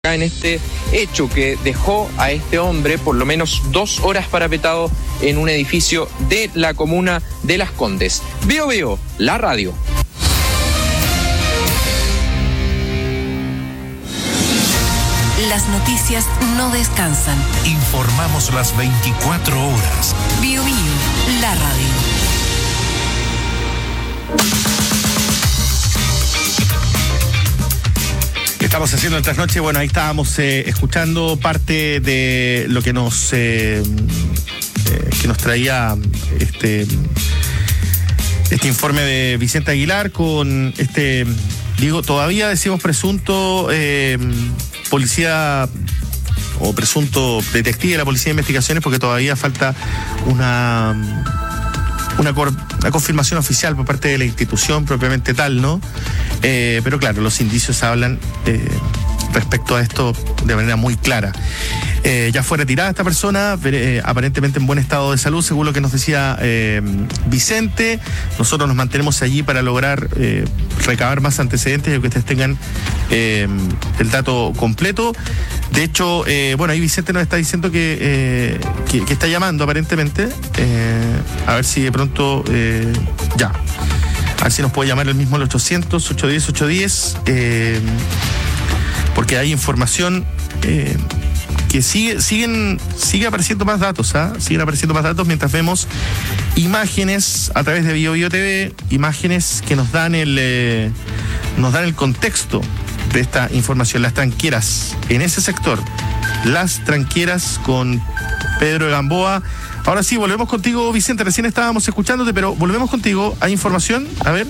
en este hecho que dejó a este hombre por lo menos 2 horas parapetado en un edificio de la comuna de Las Condes. Veo, la radio. Las noticias no descansan. Informamos las 24 horas. Bio, la radio. Estamos haciendo el trasnoche. Bueno, ahí estábamos escuchando parte de lo que nos traía este informe de Vicente Aguilar con todavía decimos presunto policía o presunto detective de la Policía de Investigaciones, porque todavía falta una confirmación oficial por parte de la institución propiamente tal, ¿no? Pero claro, los indicios hablan respecto a esto de manera muy clara. Ya fue retirada esta persona, aparentemente en buen estado de salud, según lo que nos decía Vicente. Nosotros nos mantenemos allí para lograr recabar más antecedentes y que ustedes tengan el dato completo. De hecho, ahí Vicente nos está diciendo que está llamando aparentemente, a ver si de pronto a ver si nos puede llamar el mismo al 800-810-810, porque hay información que sigue apareciendo más datos, siguen apareciendo más datos mientras vemos imágenes a través de Bio TV, imágenes que nos dan el contexto de esta información. Las tranqueras en ese sector, las tranqueras con Pedro de Gamboa. Ahora sí, volvemos contigo, Vicente. Recién estábamos escuchándote, pero volvemos contigo. ¿Hay información? A ver.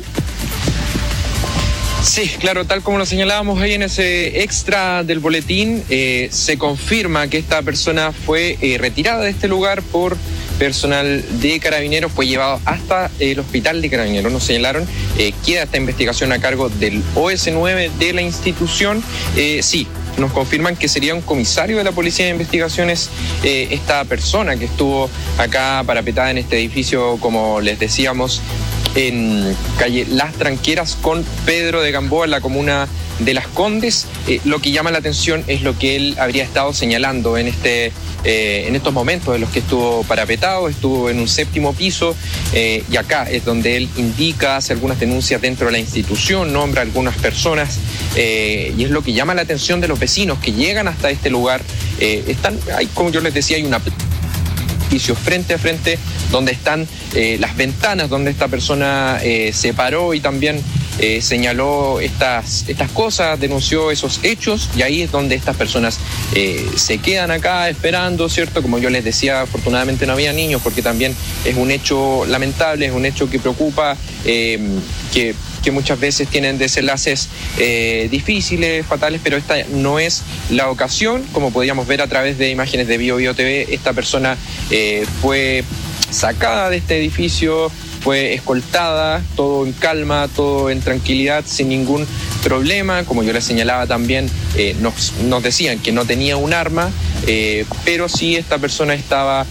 Sí, claro, tal como lo señalábamos ahí en ese extra del boletín, se confirma que esta persona fue retirada de este lugar por personal de Carabineros, fue llevado hasta el hospital de Carabineros. Nos señalaron, queda esta investigación a cargo del OS9 de la institución. Sí, nos confirman que sería un comisario de la Policía de Investigaciones esta persona que estuvo acá parapetada en este edificio, como les decíamos, en calle Las Tranqueras con Pedro de Gamboa, en la comuna de Las Condes. Lo que llama la atención es lo que él habría estado señalando en estos momentos en los que estuvo parapetado. Estuvo en un 7º piso, y acá es donde él indica, hace algunas denuncias dentro de la institución, nombra a algunas personas, y es lo que llama la atención de los vecinos que llegan hasta este lugar. Como yo les decía, hay una edificio frente a frente donde están las ventanas donde esta persona se paró y también señaló estas cosas, denunció esos hechos, y ahí es donde estas personas se quedan acá esperando, ¿cierto? Como yo les decía, afortunadamente no había niños, porque también es un hecho lamentable, es un hecho que preocupa, que muchas veces tienen desenlaces difíciles, fatales, pero esta no es la ocasión. Como podíamos ver a través de imágenes de Bio TV, esta persona fue sacada de este edificio, fue escoltada, todo en calma, todo en tranquilidad, sin ningún problema. Como yo les señalaba también, nos decían que no tenía un arma, pero sí esta persona estaba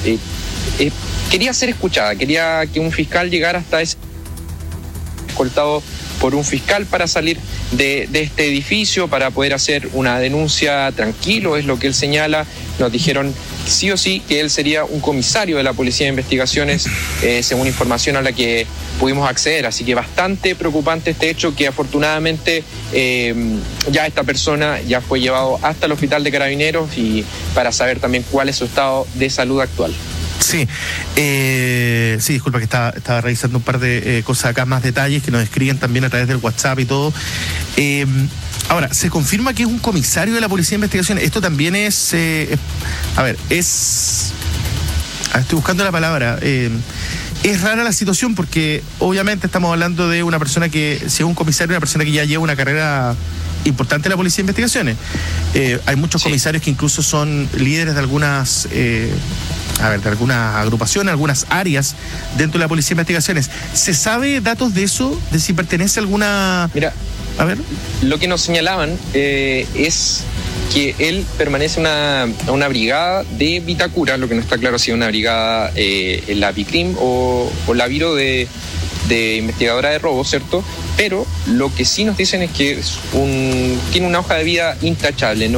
quería ser escuchada, quería que un fiscal llegara hasta ese escoltado por un fiscal para salir de este edificio, para poder hacer una denuncia tranquilo, es lo que él señala. Nos dijeron sí o sí que él sería un comisario de la Policía de Investigaciones, según información a la que pudimos acceder. Así que bastante preocupante este hecho, que afortunadamente ya esta persona ya fue llevado hasta el hospital de Carabineros, y para saber también cuál es su estado de salud actual. Sí, disculpa que estaba revisando un par de cosas acá, más detalles que nos escriben también a través del WhatsApp y todo. Ahora, se confirma que es un comisario de la Policía de Investigaciones. Esto también es... estoy buscando la palabra. Es rara la situación porque obviamente estamos hablando de una persona que, si es un comisario, una persona que ya lleva una carrera importante en la Policía de Investigaciones. Hay muchos comisarios que incluso son líderes de algunas... de algunas agrupaciones, algunas áreas dentro de la Policía de Investigaciones. ¿Se sabe datos de eso? ¿De si pertenece a alguna...? Mira, a ver. Lo que nos señalaban es que él permanece a una brigada de Vitacura, lo que no está claro si es una brigada, la Bicrim o la Viro de de investigadora de robo, ¿cierto? Pero lo que sí nos dicen es que tiene una hoja de vida intachable, ¿no?